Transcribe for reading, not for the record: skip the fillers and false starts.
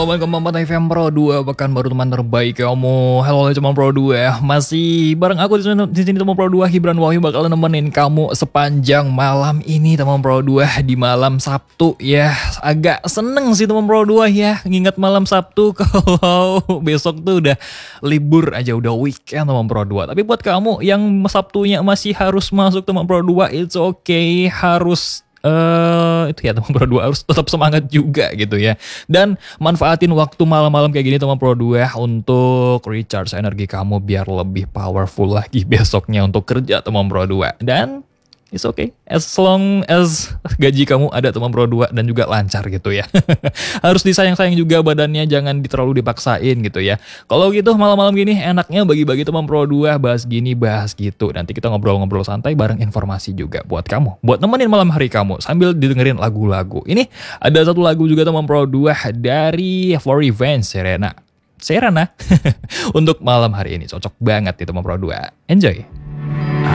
Welcome back FM Pro 2, bahkan baru teman terbaik kamu. Halo teman Pro 2, masih bareng aku di sini teman Pro 2, Hibran Wahyu bakal nemenin kamu sepanjang malam ini teman Pro 2 di malam Sabtu ya. Agak seneng sih teman Pro 2 ya, nginget malam Sabtu kalau besok tuh udah libur aja, udah weekend teman Pro 2. Tapi buat kamu yang Sabtunya masih harus masuk teman Pro 2, it's okay, harus itu ya teman Pro 2 harus tetap semangat juga gitu ya. Dan manfaatin waktu malam-malam kayak gini teman Pro 2 untuk recharge energi kamu biar lebih powerful lagi besoknya untuk kerja teman Pro 2. Dan it's okay, as long as gaji kamu ada teman Pro 2 dan juga lancar gitu ya. Harus disayang-sayang juga badannya, jangan terlalu dipaksain gitu ya. Kalau gitu malam-malam gini enaknya bagi-bagi teman Pro 2, bahas gini, bahas gitu. Nanti kita ngobrol-ngobrol santai bareng informasi juga buat kamu. Buat nemenin malam hari kamu sambil didengerin lagu-lagu. Ini ada satu lagu juga teman Pro 2 dari For Revenge Serena. Untuk malam hari ini cocok banget nih teman Pro 2. Enjoy.